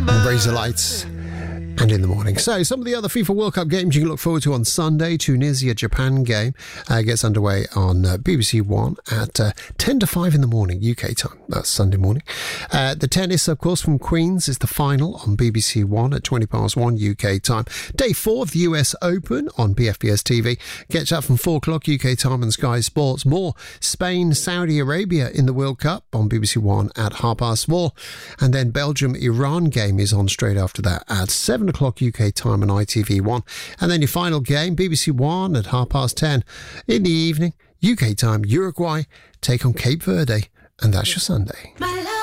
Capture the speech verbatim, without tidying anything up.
Razor Lights. And in the morning. So, some of the other FIFA World Cup games you can look forward to on Sunday. Tunisia-Japan game uh, gets underway on uh, B B C One at uh, ten to five in the morning, U K time. That's Sunday morning. Uh, the tennis, of course, from Queens is the final on B B C One at twenty past one U K time. Day four of the U S Open on B F B S T V. Gets up from four o'clock U K time on Sky Sports. More Spain-Saudi Arabia in the World Cup on B B C One at half past four. And then Belgium-Iran game is on straight after that at seven o'clock U K time on I T V one. And then your final game, B B C One at half past ten in the evening, U K time, Uruguay take on Cape Verde. And that's your Sunday.